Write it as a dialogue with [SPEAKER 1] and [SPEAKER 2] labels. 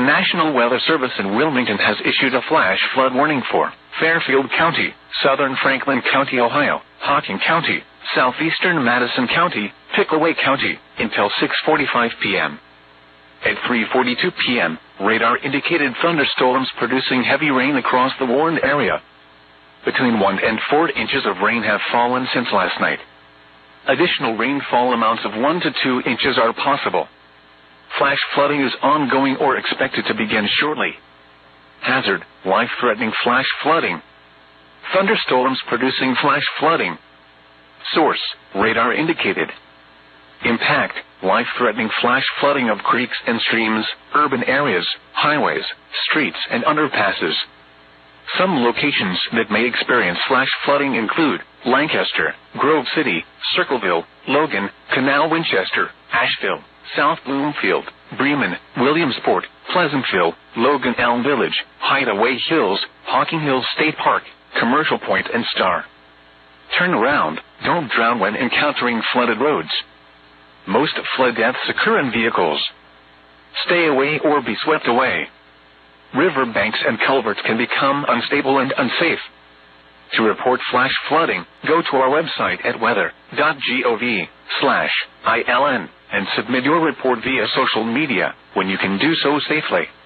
[SPEAKER 1] National Weather Service in Wilmington has issued a flash flood warning for Fairfield County, southern Franklin County, Ohio, Hocking County, southeastern Madison County, Pickaway County, until 6:45 p.m. At 3:42 p.m., radar indicated thunderstorms producing heavy rain across the warned area. Between 1 and 4 inches of rain have fallen since last night. Additional rainfall amounts of 1 to 2 inches are possible. Flash flooding is ongoing or expected to begin shortly. Hazard, life-threatening flash flooding. Thunderstorms producing flash flooding. Source, radar indicated. Impact, life-threatening flash flooding of creeks and streams, urban areas, highways, streets, and underpasses. Some locations that may experience flash flooding include Lancaster, Grove City, Circleville, Logan, Canal Winchester, Asheville, South Bloomfield, Bremen, Williamsport, Pleasantville, Logan Elm Village, Hideaway Hills, Hocking Hills State Park, Commercial Point, and Star. Turn around, don't drown when encountering flooded roads. Most flood deaths occur in vehicles. Stay away or be swept away. River banks and culverts can become unstable and unsafe. To report flash flooding, go to our website at weather.gov/ILN and submit your report via social media when you can do so safely.